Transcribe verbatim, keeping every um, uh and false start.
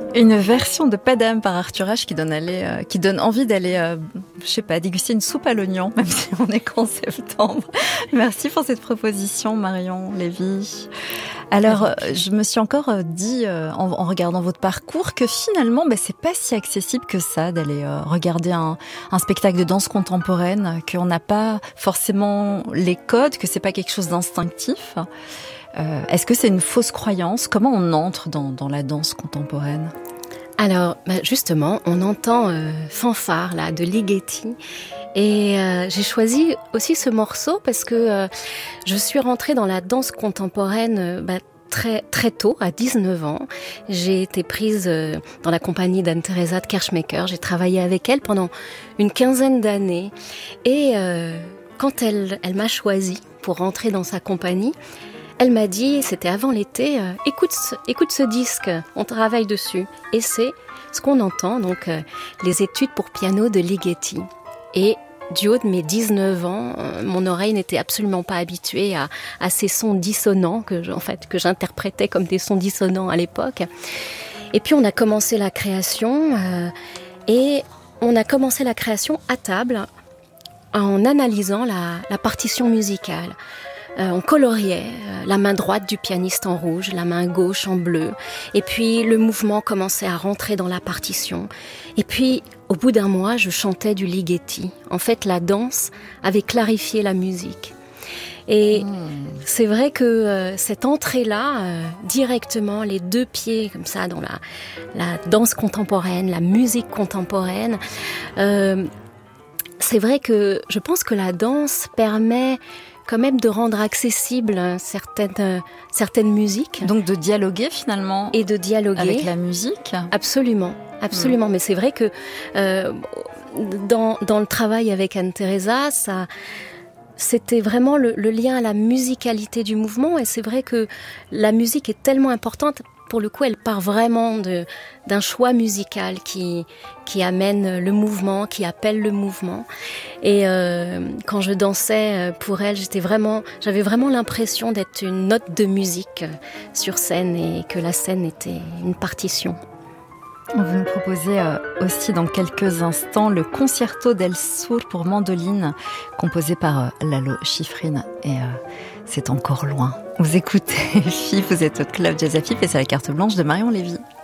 Une version de Padam par Arthur H qui donne, aller, euh, qui donne envie d'aller, euh, je sais pas, déguster une soupe à l'oignon, même si on est qu'en septembre. Merci pour cette proposition, Marion Lévy. Alors, euh, je me suis encore euh, dit, euh, en, en regardant votre parcours, que finalement, bah, c'est pas si accessible que ça d'aller euh, regarder un, un spectacle de danse contemporaine, qu'on n'a pas forcément les codes, que c'est pas quelque chose d'instinctif. Euh, est-ce que c'est une fausse croyance ? Comment on entre dans, dans la danse contemporaine ? Alors, bah justement, on entend euh, Fanfare là, de Ligeti. Et euh, j'ai choisi aussi ce morceau parce que euh, je suis rentrée dans la danse contemporaine euh, bah, très très tôt, à dix-neuf ans. J'ai été prise euh, dans la compagnie d'Anne-Theresa de Kerschmecker. J'ai travaillé avec elle pendant une quinzaine d'années. Et euh, quand elle, elle m'a choisie pour rentrer dans sa compagnie, elle m'a dit, c'était avant l'été, euh, écoute, écoute ce disque, on travaille dessus. Et c'est ce qu'on entend, donc euh, les études pour piano de Ligeti. Et du haut de mes dix-neuf ans, euh, mon oreille n'était absolument pas habituée à, à ces sons dissonants que, je, en fait, que j'interprétais comme des sons dissonants à l'époque. Et puis on a commencé la création, euh, et on a commencé la création à table en analysant la, la partition musicale. Euh, on coloriait euh, la main droite du pianiste en rouge, la main gauche en bleu. Et puis le mouvement commençait à rentrer dans la partition. Et puis au bout d'un mois, je chantais du Ligeti. En fait, la danse avait clarifié la musique. Et mmh. c'est vrai que euh, cette entrée-là, euh, directement, les deux pieds comme ça dans la, la danse contemporaine, la musique contemporaine, euh, c'est vrai que je pense que la danse permet quand même de rendre accessible certaines, euh, certaines musiques. Donc de dialoguer finalement. Et de dialoguer. Avec la musique. Absolument, absolument. Mmh. Mais c'est vrai que euh, dans, dans le travail avec Anne-Theresa, ça, c'était vraiment le, le lien à la musicalité du mouvement. Et c'est vrai que la musique est tellement importante. Pour le coup, elle part vraiment de, d'un choix musical qui, qui amène le mouvement, qui appelle le mouvement. Et euh, quand je dansais pour elle, j'étais vraiment, j'avais vraiment l'impression d'être une note de musique sur scène et que la scène était une partition. Vous nous proposez aussi dans quelques instants le Concerto del Sur pour mandoline, composé par Lalo Schifrin. Et euh, c'est encore loin. Vous écoutez F I F, vous êtes au Club Jazz à F I F et c'est la carte blanche de Marion Lévy.